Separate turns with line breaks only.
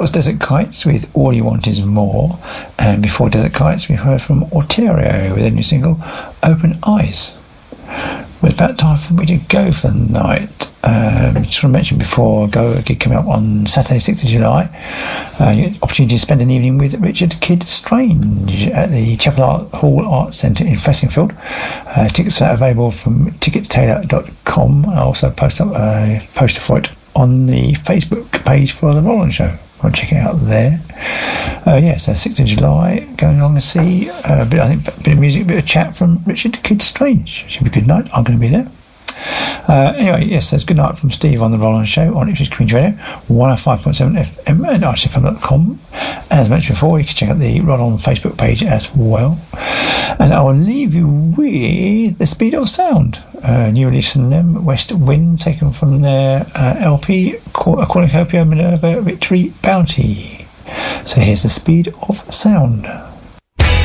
was Desert Kites with All You Want Is More, and before Desert Kites we heard from Alterio with a new single, Open Eyes. Well, it's about time for me to go for the night. Just want to mention before I go, a gig coming up on Saturday 6th of July. Opportunity to spend an evening with Richard Kidd Strange at the Chapel Hall Arts Centre in Fressingfield. Tickets are available from ticketstailor.com. I also post up a poster for it on the Facebook page for The Roland Show. I'll check it out there. So 6th of July, going along to see a bit of music, a bit of chat from Richard Kidd Strange. Should be a good night. I'm going to be there. That's good night from Steve on The Roland Show on Ipswich Community Radio, 105.7 FM and RTFM.com. As mentioned before, you can check out the Roland Facebook page as well. And I will leave you with The Speed of Sound, new release from them, West Wind, taken from their LP, Cornucopia Minerva Victory Bounty. So here's The Speed of Sound.